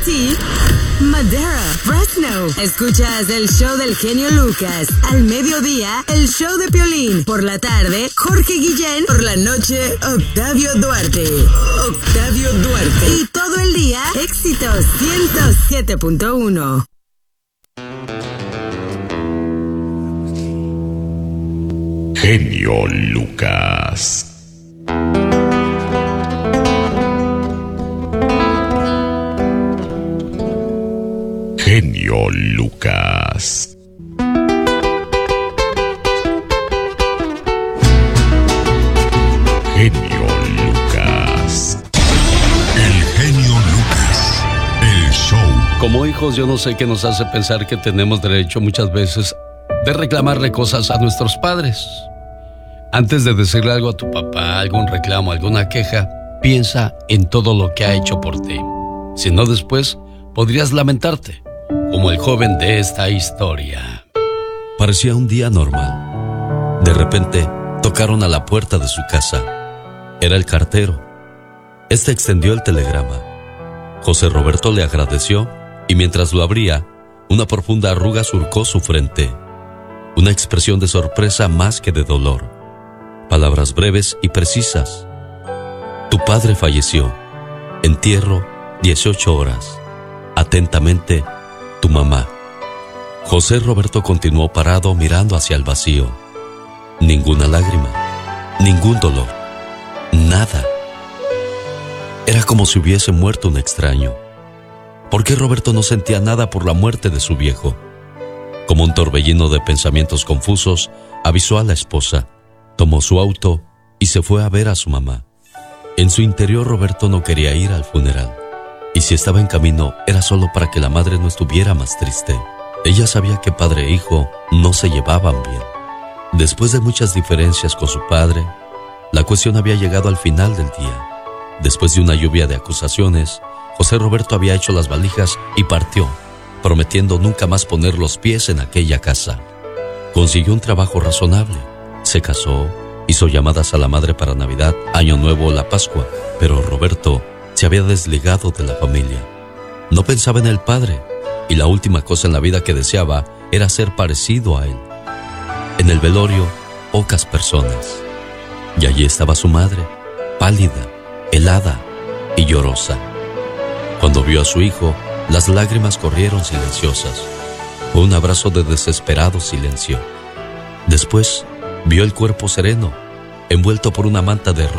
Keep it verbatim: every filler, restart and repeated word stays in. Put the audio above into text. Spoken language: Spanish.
ti, Madera, Fresno. Escuchas el show del genio Lucas. Al mediodía, el show de Piolín. Por la tarde, Jorge Guillén. Por la noche, Octavio Duarte. Octavio Duarte. Y todo el día, éxitos ciento siete punto uno. Genio Lucas. Genio Lucas. Genio Lucas. El genio Lucas. El show. Como hijos, yo no sé qué nos hace pensar que tenemos derecho muchas veces de reclamarle cosas a nuestros padres. Antes de decirle algo a tu papá, algún reclamo, alguna queja, piensa en todo lo que ha hecho por ti. Si no, después podrías lamentarte, como el joven de esta historia. Parecía un día normal. De repente, tocaron a la puerta de su casa. Era el cartero. Este extendió el telegrama. José Roberto le agradeció y mientras lo abría, una profunda arruga surcó su frente. Una expresión de sorpresa más que de dolor. Palabras breves y precisas. Tu padre falleció. Entierro, dieciocho horas. Atentamente, tu mamá. José Roberto continuó parado mirando hacia el vacío. Ninguna lágrima, ningún dolor, nada. Era como si hubiese muerto un extraño. ¿Por qué Roberto no sentía nada por la muerte de su viejo? Como un torbellino de pensamientos confusos, avisó a la esposa, tomó su auto y se fue a ver a su mamá. En su interior, Roberto no quería ir al funeral. Y si estaba en camino, era solo para que la madre no estuviera más triste. Ella sabía que padre e hijo no se llevaban bien. Después de muchas diferencias con su padre, la cuestión había llegado al final del día. Después de una lluvia de acusaciones, José Roberto había hecho las valijas y partió, prometiendo nunca más poner los pies en aquella casa. Consiguió un trabajo razonable, se casó, hizo llamadas a la madre para Navidad, Año Nuevo o la Pascua, pero Roberto se había desligado de la familia. No pensaba en el padre, y la última cosa en la vida que deseaba era ser parecido a él. En el velorio, pocas personas. Y allí estaba su madre, pálida, helada y llorosa. Cuando vio a su hijo, las lágrimas corrieron silenciosas. Fue un abrazo de desesperado silencio. Después, vio el cuerpo sereno, envuelto por una manta de rosa.